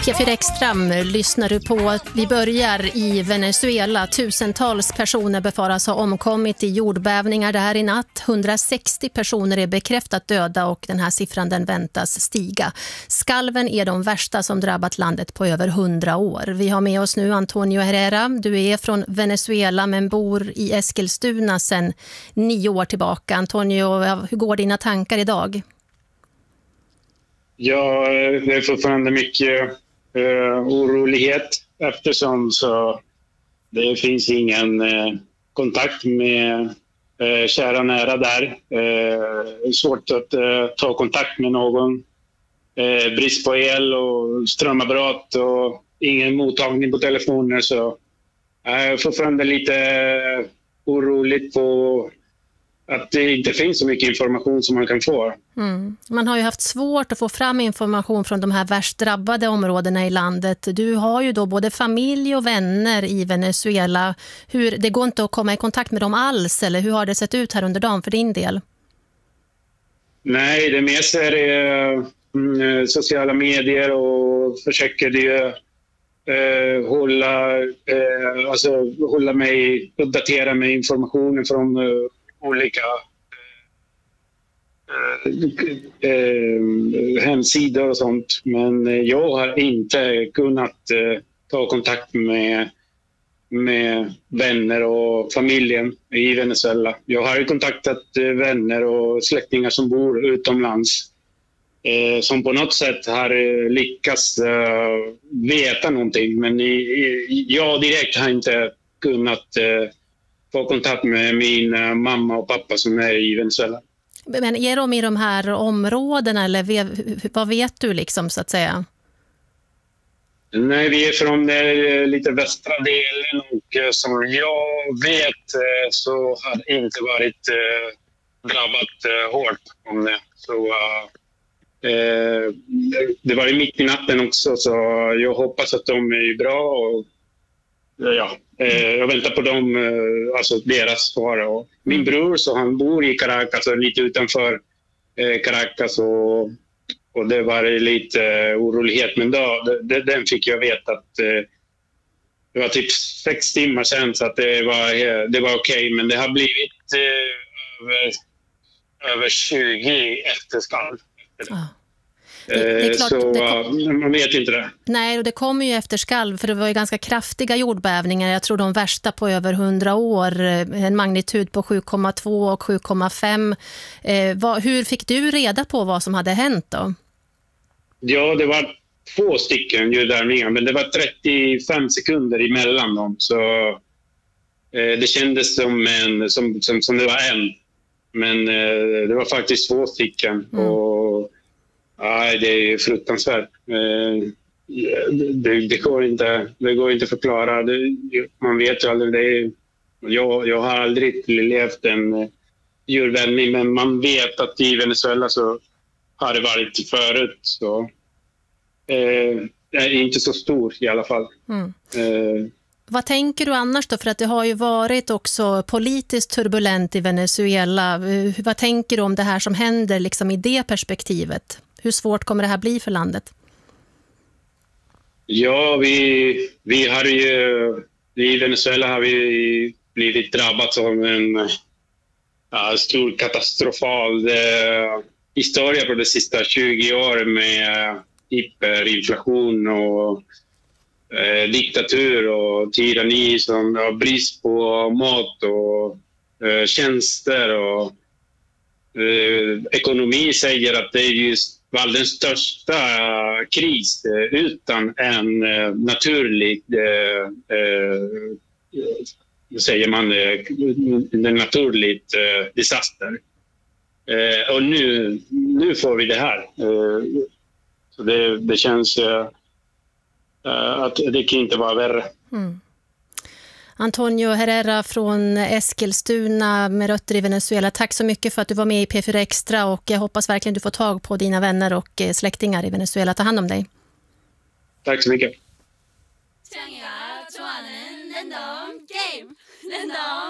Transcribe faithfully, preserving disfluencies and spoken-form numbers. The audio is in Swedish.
P fyra Extra lyssnar du på. Vi börjar i Venezuela. Tusentals personer befaras ha omkommit i jordbävningar där i natt. hundrasextio personer är bekräftat döda och den här siffran den väntas stiga. Skalven är de värsta som drabbat landet på över hundra år. Vi har med oss nu Antonio Herrera. Du är från Venezuela men bor i Eskilstuna sedan nio år tillbaka. Antonio, hur går dina tankar idag? Ja, det är fortfarande mycket uh, orolighet eftersom så det finns ingen uh, kontakt med uh, kära nära där. Uh, svårt att uh, ta kontakt med någon. Uh, brist på el och strömavbrott och ingen mottagning på telefoner. Så jag är fortfarande lite uh, oroligt på att det inte finns så mycket information som man kan få. Mm. Man har ju haft svårt att få fram information från de här värst drabbade områdena i landet. Du har ju då både familj och vänner i Venezuela. Hur, det går inte att komma i kontakt med dem alls, eller hur har det sett ut här under dagen för din del? Nej, det mest är det, mm, sociala medier och försöker det eh, hålla, eh, alltså, hålla mig, uppdatera med informationen från eh, olika eh, eh, hemsidor och sånt. Men jag har inte kunnat eh, ta kontakt med, med vänner och familjen i Venezuela. Jag har ju kontaktat eh, vänner och släktingar som bor utomlands. Eh, som på något sätt har eh, lyckats eh, veta någonting. Men i, i, jag direkt har inte kunnat eh, få kontakt med min uh, mamma och pappa som är i Venezuela. Men är de i de här områdena eller vad vet du liksom så att säga? Nej, vi är från uh, lite västra delen och uh, som jag vet uh, så har det inte varit uh, drabbat uh, hårt om det. Så uh, uh, det var ju mitt i natten också så jag hoppas att de är bra och ja, eh, jag väntar på dem, eh, alltså deras svar. Och min bror så han bor i Caracas, lite utanför eh, Caracas och, och det var lite eh, orolighet. Men då, det, den fick jag veta att eh, det var typ sex timmar sedan så att det var, eh, det var okej. Okay, men det har blivit eh, över, över tjugo efterskalv. Ah. Det, det är klart, så det kom... man vet inte det. Nej, och det kommer ju efter skalv för det var ju ganska kraftiga jordbävningar. Jag tror de värsta på över hundra år. En magnitud på sju komma två och sju komma fem. Eh, vad, hur fick du reda på vad som hade hänt då? Ja, det var två stycken ljudvärvningar men det var trettiofem sekunder emellan dem. Så eh, det kändes som, en, som, som, som det var en. Men eh, det var faktiskt två stycken mm. och nej, det är fruktansvärt. Det, det, går inte, det går inte att förklara. Det, man vet ju aldrig. Det är, jag, jag har aldrig levt en djurvänlig, men man vet att i Venezuela så har det varit förut. Så, eh, det är inte så stor i alla fall. Mm. Eh, Vad tänker du annars då? För att det har ju varit också politiskt turbulent i Venezuela. Vad tänker du om det här som händer liksom i det perspektivet? Hur svårt kommer det här bli för landet? Ja, vi, vi har ju... I Venezuela har vi blivit drabbat av en ja, stor katastrofal eh, historia på de sista tjugo åren med hyperinflation och eh, diktatur och tyranni som har brist på mat och eh, tjänster och eh, ekonomi säger att det är just världens största kris eh, utan en eh, naturlig eh, eh, säger man eh, en naturligt eh, disaster. Eh, och nu, nu får vi det här. Eh, så det, det känns eh, att det kan inte vara värre. Mm. Antonio Herrera från Eskilstuna med rötter i Venezuela. Tack så mycket för att du var med i P fyra Extra och jag hoppas verkligen du får tag på dina vänner och släktingar i Venezuela. Ta hand om dig. Tack så mycket.